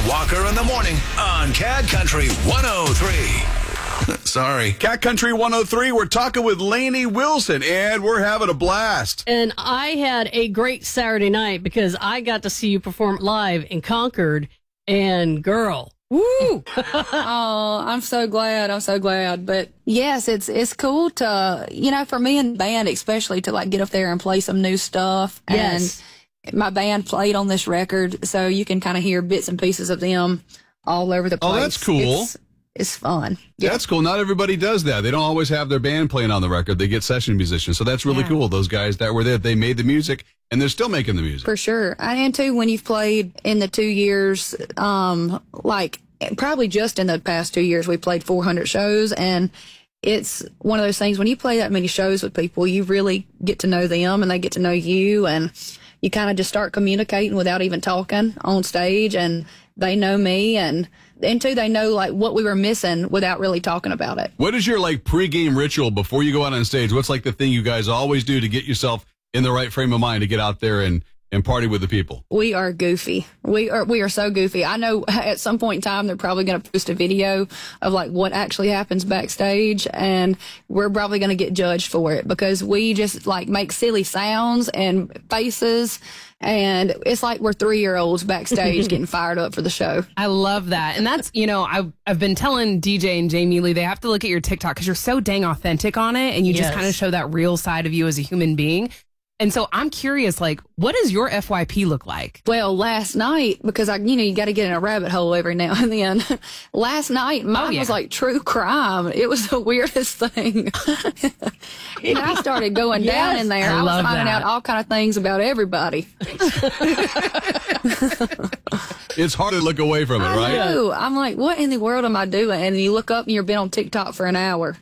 Walker in the morning on Cat Country 103. Sorry. Cat Country 103, we're talking with Lainey Wilson, and we're having a blast. And I had a great Saturday night because I got to see you perform live in Concord, and girl, woo! Oh, I'm so glad. I'm so glad. But yes, it's cool to, for me and the band, especially to like get up there and play some new stuff. Yes. And my band played on this record, so you can kind of hear bits and pieces of them all over the place. Oh, that's cool. It's fun. Yeah. That's cool. Not everybody does that. They don't always have their band playing on the record. They get session musicians. So that's really cool. Those guys that were there, they made the music, and they're still making the music. For sure. And too, when you've played in the 2 years, like probably just in the past 2 years, we played 400 shows. And it's one of those things, when you play that many shows with people, you really get to know them and they get to know you. And you kind of just start communicating without even talking on stage. And they know me, and two, they know like what we were missing without really talking about it. What is your like pregame ritual before you go out on stage? What's like the thing you guys always do to get yourself in the right frame of mind to get out there and party with the people? We are goofy. We are so goofy. I know at some point in time they're probably going to post a video of like what actually happens backstage, and we're probably going to get judged for it because we just like make silly sounds and faces, and it's like we're 3-year-olds backstage getting fired up for the show. I love that. And that's, I've been telling DJ and Jamie Lee, they have to look at your TikTok because you're so dang authentic on it, and you just kind of show that real side of you as a human being. And so I'm curious, like, what does your FYP look like? Well, last night, because you got to get in a rabbit hole every now and then. Last night, mine was like true crime. It was the weirdest thing. And I started going down in there. I was finding out all kind of things about everybody. It's hard to look away from it, right? I know. I'm like, what in the world am I doing? And you look up and you've been on TikTok for an hour.